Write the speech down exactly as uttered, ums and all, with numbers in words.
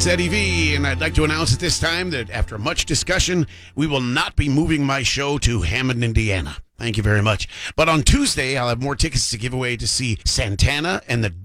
it's Eddie V, and I'd like to announce at this time that after much discussion, we will not be moving my show to Hammond, Indiana. Thank you very much. But on Tuesday, I'll have more tickets to give away to see Santana and the